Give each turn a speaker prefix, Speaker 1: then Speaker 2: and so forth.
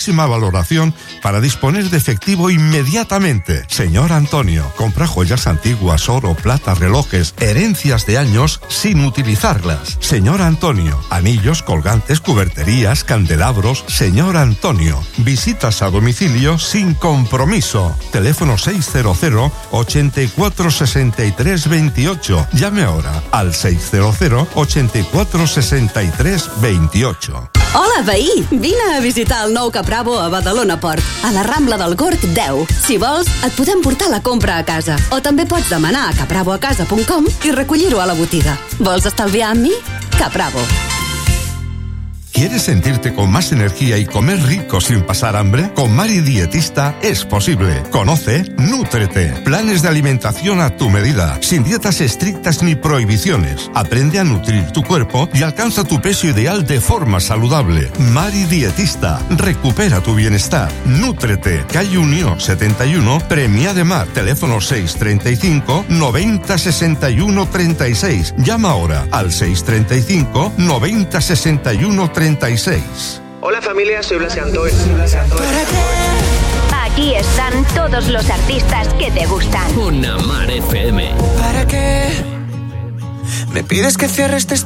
Speaker 1: máxima valoración para disponer de efectivo inmediatamente. Señor Antonio, compra joyas antiguas, oro, plata, relojes, herencias de años sin utilizarlas. Señor Antonio, anillos, colgantes, cuberterías, candelabros. Señor Antonio, visitas a domicilio sin compromiso. Teléfono 600 84 63 28. Llame ahora al 600 84 63 28.
Speaker 2: Hola, veí! Vine a visitar el nou Capravo a Badalona Port, a la Rambla del Gorg 10. Si vols, et podem portar la compra a casa. O també pots demanar a capravoacasa.com i recollir-ho a la botiga. Vols estalviar amb mi? Capravo.
Speaker 1: ¿Quieres sentirte con más energía y comer rico sin pasar hambre? Con Mari Dietista es posible. Conoce Nútrete. Planes de alimentación a tu medida, sin dietas estrictas ni prohibiciones. Aprende a nutrir tu cuerpo y alcanza tu peso ideal de forma saludable. Mari Dietista. Recupera tu bienestar. Nútrete. Calle Unió 71, Premià de Mar. Teléfono 635 90 61 36. Llama ahora al 635 90 61 36.
Speaker 3: Hola familia, soy Blas Antón.
Speaker 4: Aquí están todos los artistas que te gustan.
Speaker 5: Una Mar FM.
Speaker 6: ¿Para qué me pides que cierre este